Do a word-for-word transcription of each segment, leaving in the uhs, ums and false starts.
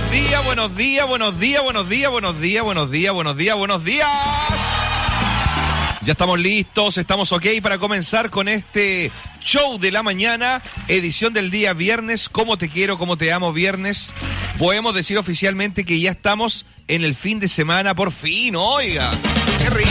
buenos días, buenos días, buenos días, buenos días, buenos días, buenos días, buenos días, buenos días. Ya estamos listos, estamos ok para comenzar con este show de la mañana, edición del día viernes. Cómo te quiero, cómo te amo, viernes. Podemos decir oficialmente que ya estamos en el fin de semana, por fin, oiga. ¡Qué rico!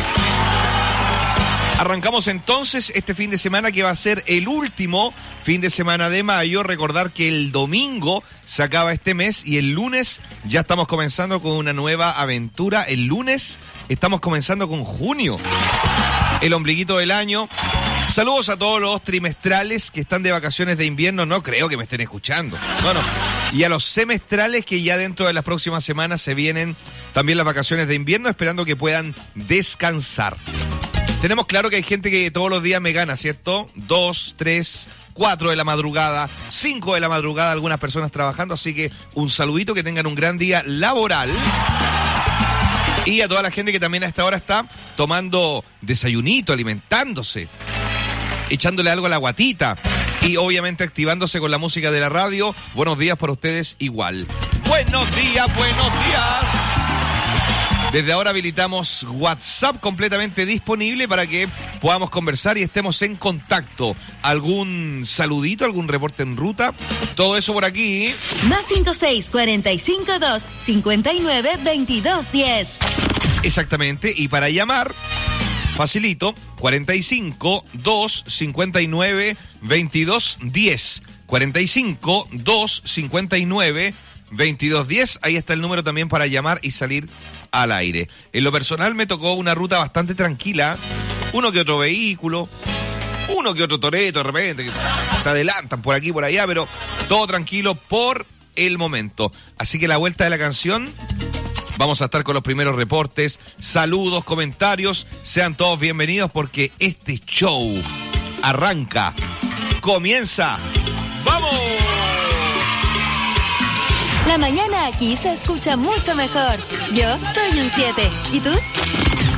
Arrancamos entonces este fin de semana que va a ser el último fin de semana de mayo. Recordar que el domingo se acaba este mes y el lunes ya estamos comenzando con una nueva aventura. El lunes estamos comenzando con junio, el ombliguito del año. Saludos a todos los trimestrales que están de vacaciones de invierno. No creo que me estén escuchando. No, no. Y a los semestrales que ya dentro de las próximas semanas se vienen también las vacaciones de invierno, esperando que puedan descansar. Tenemos claro que hay gente que todos los días me gana, ¿cierto? Dos, tres, cuatro de la madrugada, cinco de la madrugada, algunas personas trabajando, así que un saludito, que tengan un gran día laboral. Y a toda la gente que también a esta hora está tomando desayunito, alimentándose, echándole algo a la guatita y obviamente activándose con la música de la radio. Buenos días para ustedes igual. Buenos días, buenos días. Desde ahora habilitamos WhatsApp completamente disponible para que podamos conversar y estemos en contacto. ¿Algún saludito, algún reporte en ruta? Todo eso por aquí. Más cinco seis, cuarenta y cinco, dos, cincuenta y nueve, veintidós, diez. Exactamente. Y para llamar, facilito, cuarenta y cinco, dos, cincuenta y nueve, veintidós, diez. cuarenta y cinco, dos, cincuenta y nueve, veintidós, diez. Ahí está el número también para llamar y salir al aire. En lo personal me tocó una ruta bastante tranquila, uno que otro vehículo, uno que otro toreto de repente, que te adelantan por aquí por allá, pero todo tranquilo por el momento. Así que a la vuelta de la canción vamos a estar con los primeros reportes, saludos, comentarios. Sean todos bienvenidos porque este show arranca, comienza. ¡Vamos! La mañana aquí se escucha mucho mejor. Yo soy un siete. ¿Y tú?